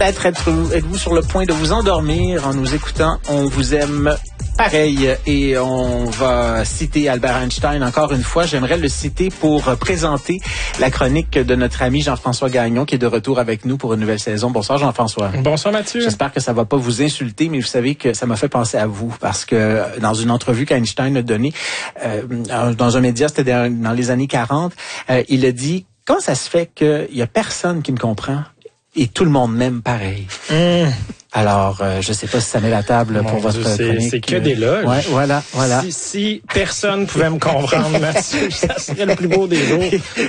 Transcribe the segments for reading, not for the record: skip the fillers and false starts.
Peut-être êtes-vous sur le point de vous endormir en nous écoutant. On vous aime pareil et on va citer Albert Einstein encore une fois. J'aimerais le citer pour présenter la chronique de notre ami Jean-François Gagnon qui est de retour avec nous pour une nouvelle saison. Bonsoir Jean-François. Bonsoir Mathieu. J'espère que ça va pas vous insulter, mais vous savez que ça m'a fait penser à vous parce que dans une entrevue qu'Einstein a donnée dans un média, c'était dans les années 40, il a dit « Comment ça se fait qu'il y a personne qui me comprend et tout le monde m'aime pareil? » Alors, je sais pas si ça met la table pour votre chronique. C'est que des loges. Ouais, voilà. Si personne pouvait me comprendre, Mathieu, ça serait le plus beau des jours.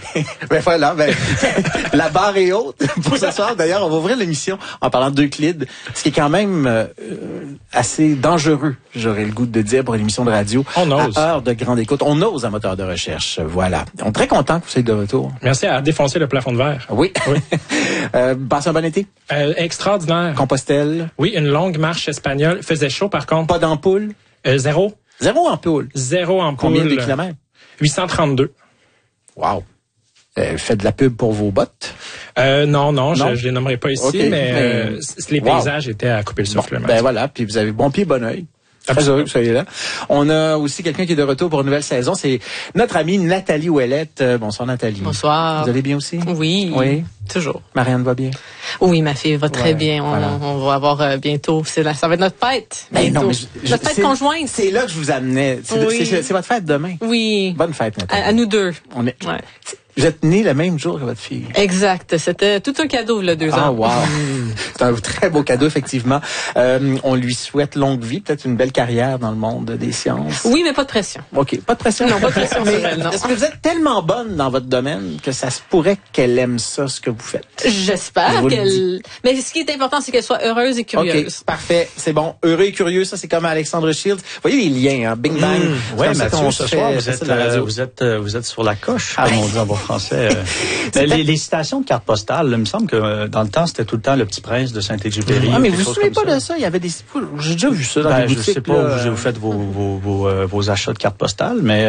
La barre est haute pour ce soir. D'ailleurs, on va ouvrir l'émission en parlant d'Euclide, ce qui est quand même assez dangereux, j'aurais le goût de dire, pour une émission de radio. On ose. À heure de grande écoute. On ose un moteur de recherche. Voilà. On est très content que vous soyez de retour. Merci à défoncer le plafond de verre. Oui. Passez un bon été. Extraordinaire. Compostelle. Oui, une longue marche espagnole. Faisait chaud, par contre. Pas d'ampoule? Zéro. Zéro ampoule? Zéro ampoule. Combien de kilomètres? 832. Wow. Faites de la pub pour vos bottes? Non. Je les nommerai pas ici, okay, mais les paysages étaient à couper le souffle. Ben voilà, puis vous avez bon pied, bon oeil. Très heureux que vous soyez là. On a aussi quelqu'un qui est de retour pour une nouvelle saison. C'est notre amie Nathalie Ouellette. Bonsoir Nathalie. Bonsoir. Vous allez bien aussi? Oui. Toujours. Marianne va bien? Oui, ma fille va très bien. On va avoir bientôt, ça va être notre fête. Non, mais notre fête conjointe. C'est là que je vous amenais. C'est votre fête demain. Oui. Bonne fête Nathalie. À nous deux. Vous êtes nés le même jour que votre fille. Exact. C'était tout un cadeau, là, 2 ans. Ah, wow. C'est un très beau cadeau, effectivement. On lui souhaite longue vie, peut-être une belle carrière dans le monde des sciences. Oui, mais pas de pression. OK. Pas de pression? Non, pas de pression sur elle, non. Est-ce que vous êtes tellement bonne dans votre domaine que ça se pourrait qu'elle aime ça, ce que vous faites? J'espère qu'elle... Mais ce qui est important, c'est qu'elle soit heureuse et curieuse. OK. Parfait. C'est bon. Heureux et curieux, ça, c'est comme Alexandre Shields. Vous voyez les liens, hein? Bing bang. Oui, Mathieu, ce soir, vous êtes sur la coche, comme on dit en bon français. Les citations de cartes postales, il me semble que dans le temps, c'était tout le temps Le Petit Prince de Saint-Exupéry. Ah, mais vous vous souvenez pas de ça? Il y avait des... J'ai déjà vu ça dans les boutiques. Je sais pas où vous faites vos achats de cartes postales, mais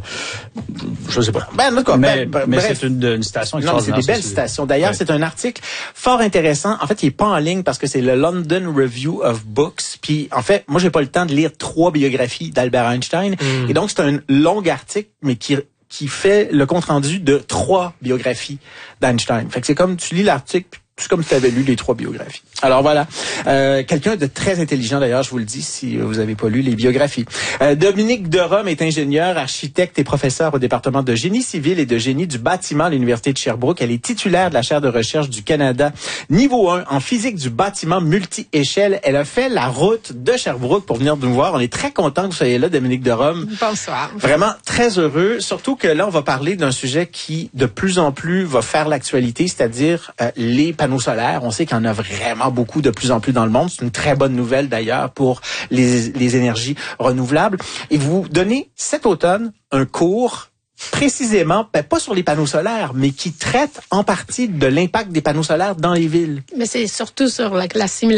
je sais pas. Mais c'est une citation extraordinaire. Non, c'est des belles citations. D'ailleurs, c'est un article fort intéressant. En fait, il est pas en ligne parce que c'est le London Review of Books. Puis, en fait, moi, j'ai pas le temps de lire 3 biographies d'Albert Einstein. Et donc, c'est un long article, mais qui fait le compte-rendu de 3 biographies d'Einstein. Fait que c'est comme, tu lis l'article, puis c'est comme si tu avais lu les 3 biographies. Alors voilà, quelqu'un de très intelligent d'ailleurs, je vous le dis si vous avez pas lu les biographies. Dominique Derome est ingénieure, architecte et professeure au département de génie civil et de génie du bâtiment à l'Université de Sherbrooke. Elle est titulaire de la chaire de recherche du Canada niveau 1 en physique du bâtiment multi-échelle. Elle a fait la route de Sherbrooke pour venir nous voir. On est très content que vous soyez là, Dominique Derome. Bonsoir. Vraiment très heureux, surtout que là, on va parler d'un sujet qui, de plus en plus, va faire l'actualité, c'est-à-dire les panneaux solaires. On sait qu'il y en a vraiment beaucoup de plus en plus dans le monde. C'est une très bonne nouvelle d'ailleurs pour les énergies renouvelables. Et vous donnez cet automne un cours précisément, pas sur les panneaux solaires, mais qui traite en partie de l'impact des panneaux solaires dans les villes. Mais c'est surtout sur la simulation